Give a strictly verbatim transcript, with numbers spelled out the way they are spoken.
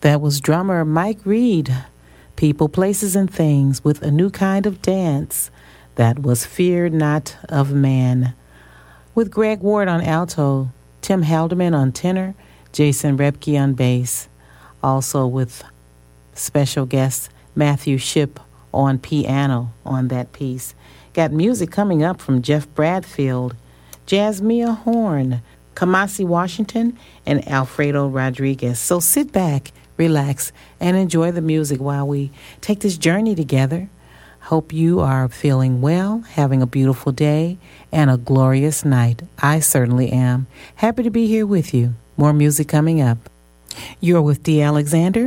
That was drummer Mike Reed, People, Places, and Things, with a new kind of dance. That was Fear Not of Man, with Greg Ward on alto, Tim Halderman on tenor, Jason Repke on bass. Also with special guest Matthew Shipp on piano on that piece. Got music coming up from Jeff Bradfield, Jasmia Horn, Kamasi Washington, and Alfredo Rodriguez. So sit back, relax, and enjoy the music while we take this journey together. Hope you are feeling well, having a beautiful day, and a glorious night. I certainly am. Happy to be here with you. More music coming up. You're with Dee Alexander